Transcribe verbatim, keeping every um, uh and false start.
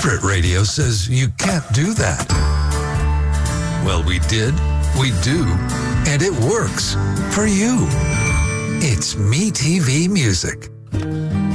Corporate radio says you can't do that. Well, we did, we do, and it works for you. It's MeTV Music.